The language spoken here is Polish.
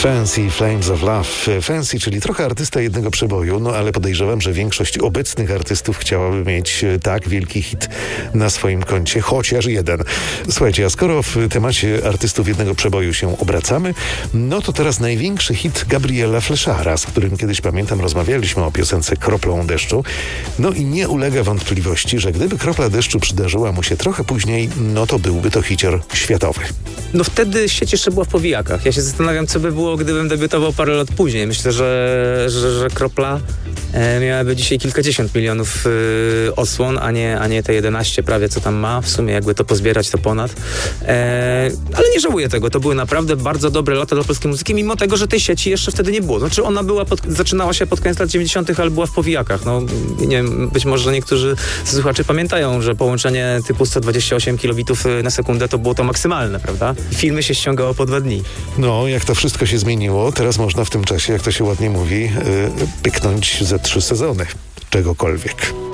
Fancy Flames of Love. Fancy, czyli trochę artysta jednego przeboju, no ale podejrzewam, że większość obecnych artystów chciałaby mieć tak wielki hit na swoim koncie, chociaż jeden. Słuchajcie, a skoro w temacie artystów jednego przeboju się obracamy, no to teraz największy hit Gabriela Fleszara, z którym kiedyś, pamiętam, rozmawialiśmy o piosence Kroplą deszczu. No i nie ulega wątpliwości, że gdyby kropla deszczu przydarzyła mu się trochę później, no to byłby to hicior światowy. No wtedy sieć jeszcze była w powijakach. Ja się zastanawiam, co by było, gdybym debiutował parę lat później. Myślę, że Kropla miałaby dzisiaj kilkadziesiąt milionów odsłon, a nie te 11 prawie, co tam ma. W sumie jakby to pozbierać, to ponad. Ale nie żałuję tego. To były naprawdę bardzo dobre lata dla polskiej muzyki, mimo tego, że tej sieci jeszcze wtedy nie było. Znaczy ona zaczynała się pod koniec lat 90., ale była w powijakach. No, nie wiem, być może niektórzy słuchacze pamiętają, że połączenie typu 128 kilobitów na sekundę to było to maksymalne, prawda? Filmy się ściągało po 2 dni. No, jak to wszystko się zmieniło, teraz można w tym czasie, jak to się ładnie mówi, pyknąć ze 3 sezony czegokolwiek.